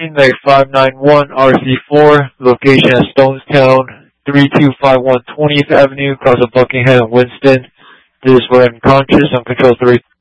Mag 591 RC4, location at Stonestown, 3251 20th Avenue, across of Buckingham and Winston. This is for unconscious, uncontrolled